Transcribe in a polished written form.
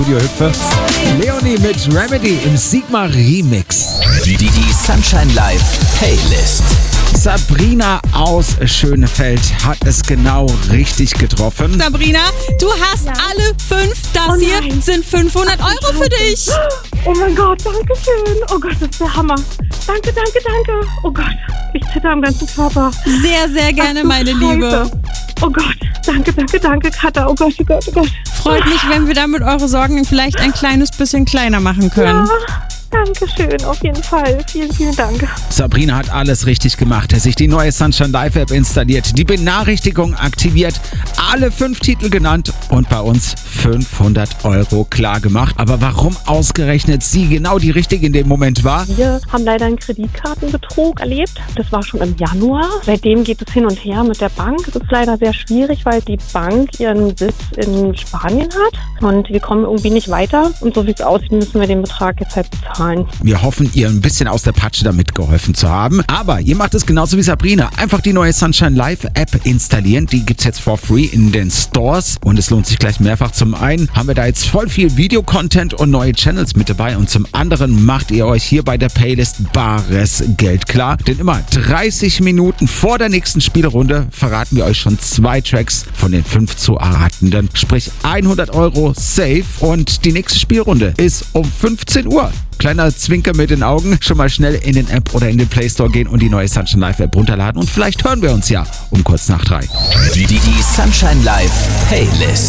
Hüpfe. Leonie mit Remedy im Sigma Remix. Die Sunshine Live Playlist. Sabrina aus Schönefeld hat es genau richtig getroffen. Sabrina, du hast alle 5. Das hier sind 500 Euro für dich. Oh mein Gott, danke schön. Oh Gott, das ist der Hammer. Danke. Oh Gott, ich zitter am ganzen Körper. Sehr, sehr gerne, meine Liebe. Oh Gott, danke, Katha. Oh Gott. Freut mich, wenn wir damit eure Sorgen vielleicht ein kleines bisschen kleiner machen können. Ja. Dankeschön, auf jeden Fall. Vielen Dank. Sabrina hat alles richtig gemacht. Sich die neue Sunshine Live App installiert, die Benachrichtigung aktiviert, alle 5 Titel genannt und bei uns 500 Euro klar gemacht. Aber warum ausgerechnet sie genau die Richtige in dem Moment war? Wir haben leider einen Kreditkartenbetrug erlebt. Das war schon im Januar. Seitdem geht es hin und her mit der Bank. Es ist leider sehr schwierig, weil die Bank ihren Sitz in Spanien hat. Und wir kommen irgendwie nicht weiter. Und so wie es aussieht, müssen wir den Betrag jetzt halt bezahlen. Wir hoffen, ihr ein bisschen aus der Patsche damit geholfen zu haben. Aber ihr macht es genauso wie Sabrina. Einfach die neue Sunshine Live App installieren. Die gibt's jetzt for free in den Stores. Und es lohnt sich gleich mehrfach. Zum einen haben wir da jetzt voll viel Videocontent und neue Channels mit dabei. Und zum anderen macht ihr euch hier bei der Playlist bares Geld klar. Denn immer 30 Minuten vor der nächsten Spielrunde verraten wir euch schon 2 Tracks von den 5 zu erratenden. Sprich 100 Euro safe. Und die nächste Spielrunde ist um 15 Uhr. Kleiner Zwinker mit den Augen. Schon mal schnell in den App oder in den Play Store gehen und die neue Sunshine Live App runterladen. Und vielleicht hören wir uns ja um kurz nach 3. Die Sunshine Live Playlist.